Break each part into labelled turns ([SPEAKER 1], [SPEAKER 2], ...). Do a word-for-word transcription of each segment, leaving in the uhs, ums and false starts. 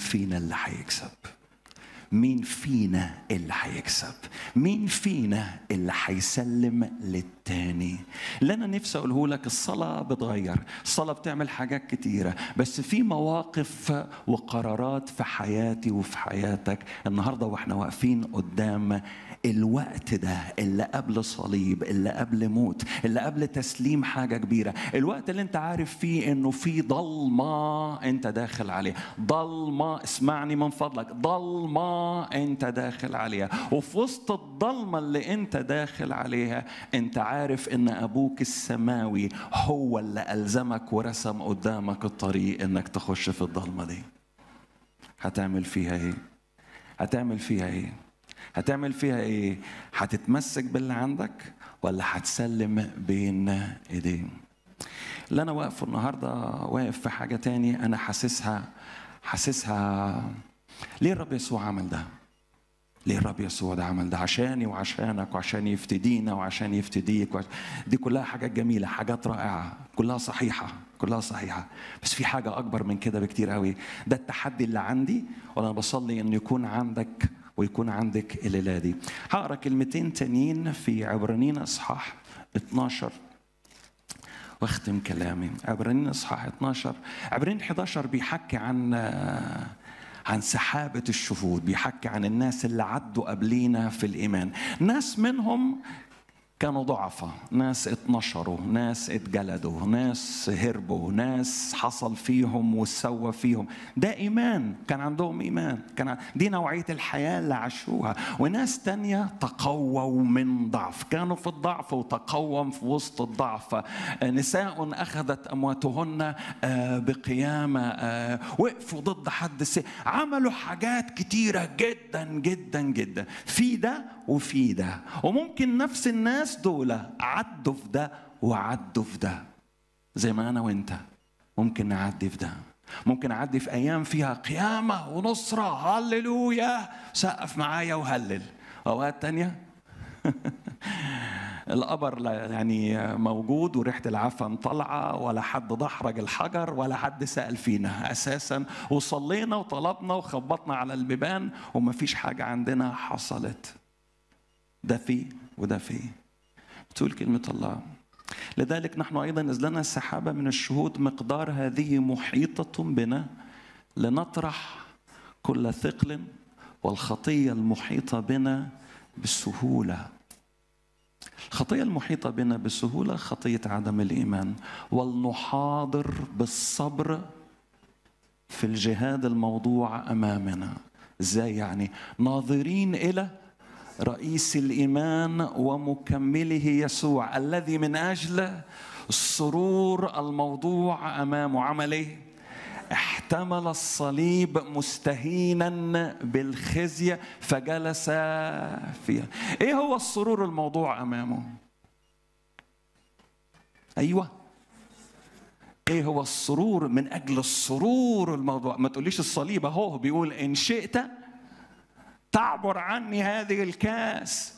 [SPEAKER 1] فينا اللي هيكسب؟ مين فينا اللي هيكسب؟ مين فينا اللي هيسلم للتاني؟ اللي أنا نفسي أقوله لك، الصلاة بتغير، الصلاة بتعمل حاجات كتيرة، بس في مواقف وقرارات في حياتي وفي حياتك النهاردة وإحنا واقفين قدام الوقت ده اللي قبل صليب، اللي قبل موت، اللي قبل تسليم حاجة كبيرة، الوقت اللي انت عارف فيه انه في ضلمة انت داخل عليها، ضلمة، اسمعني من فضلك، ضلمة انت داخل عليها، وفي وسط الضلمة اللي انت داخل عليها انت عارف ان ابوك السماوي هو اللي ألزمك ورسم قدامك الطريق انك تخش في الضلمة دي. هتعمل فيها ايه؟ هتعمل فيها ايه؟ هتعمل فيها ايه؟ هتتمسك باللي عندك ولا هتسلم بين ايديه؟ اللي انا واقف النهارده واقف في حاجه تاني انا حاسسها حاسسها ليه الرب يسوع عمل ده؟ ليه الرب يسوع ده عمل ده؟ عشاني وعشانك وعشان يفتدينا وعشان يفتديك وعش... دي كلها حاجات جميله، حاجات رائعه، كلها صحيحه، كلها صحيحه، بس في حاجه اكبر من كده بكتير قوي. ده التحدي اللي عندي، وانا بصلي ان يكون عندك ويكون عندك الليلة دي. هقرأ كلمتين تانيين في عبرانيين اصحاح اتناشر واختم كلامي. عبرانيين اصحاح اتناشر، عبرانيين حداشر بيحكي عن عن سحابة الشهود، بيحكي عن الناس اللي عدوا قبلينا في الإيمان، ناس منهم كانوا ضعفة، ناس اتنشروا، ناس اتجلدوا، ناس هربوا، ناس حصل فيهم وسوى فيهم، ده إيمان، كان عندهم إيمان، كان دي نوعية الحياة اللي عاشوها. وناس تانية تقووا من ضعف، كانوا في الضعف وتقووا في وسط الضعف. نساء أخذت أمواتهن بقيامة، وقفوا ضد حد السيف، عملوا حاجات كتيرة جدا جدا جدا، في ده وفي ده. وممكن نفس الناس دول عدوا في ده وعدوا في ده، زي ما أنا وإنت ممكن نعدي في ده، ممكن أعدي في أيام فيها قيامة ونصرة، هللويا، سقف معايا وهلل. أوقات تانية القبر يعني موجود وريحة العفن طالعة، ولا حد دحرج الحجر ولا حد سأل فينا أساسا، وصلينا وطلبنا وخبطنا على البيبان ومفيش حاجة عندنا حصلت. ده فيه وده فيه، بتقول كلمة الله. لذلك نحن أيضا إذ لنا السحابة من الشهود مقدار هذه محيطة بنا لنطرح كل ثقل والخطية المحيطة بنا بالسهولة. الخطية المحيطة بنا بالسهولة خطية عدم الإيمان، ولنحاضر بالصبر في الجهاد الموضوع أمامنا. إزاي يعني؟ ناظرين إلى رئيس الإيمان ومكمله يسوع الذي من أجل السرور الموضوع أمامه عمل إيه؟ احتمل الصليب مستهينا بالخزي فجلس فيها. إيه هو السرور الموضوع أمامه؟ أيوة، إيه هو السرور من أجل السرور الموضوع؟ ما تقوليش الصليب، أهو بيقول إن شئت تعبر عني هذه الكاس،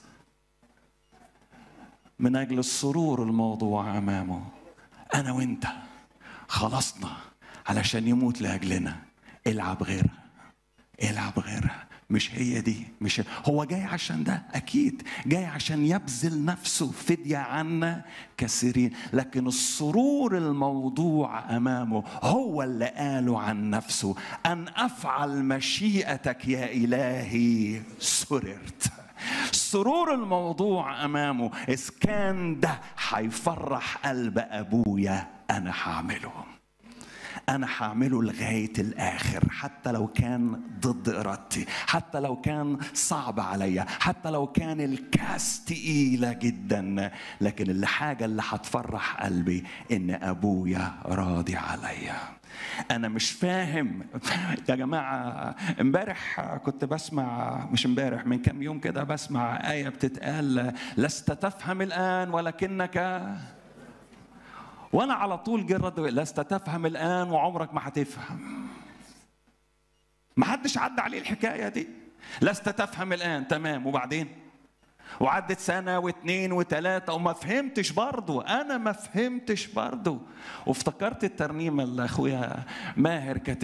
[SPEAKER 1] من أجل السرور الموضوع أمامه. أنا وإنت خلصنا علشان يموت لأجلنا. العب غيرها، العب غيرها، مش هي دي، مش هو جاي عشان ده، أكيد جاي عشان يبذل نفسه فدية عنا كثيرين، لكن السرور الموضوع أمامه هو اللي قاله عن نفسه أن أفعل مشيئتك يا إلهي سررت. السرور الموضوع أمامه إذ كان ده حيفرح قلب أبويا أنا هعمله، أنا هعمله لغاية الآخر، حتى لو كان ضد إرادتي، حتى لو كان صعب عليا، حتى لو كان الكاس تقيلة جدا، لكن الحاجة اللي هتفرح قلبي إن أبويا راضي عليا. أنا مش فاهم يا جماعة. امبارح كنت بسمع، مش امبارح، من كام يوم كده بسمع آية بتتقال لست تفهم الآن ولكنك، وانا على طول جرد لست تفهم الان وعمرك ما هتفهم. ما حدش عدى عليه الحكايه دي، لست تفهم الان، تمام، وبعدين وعدت سنه واثنين وثلاثه وما فهمتش برضو، انا ما فهمتش برضو. وافتكرت الترنيمه اللي اخويا ماهر كاتب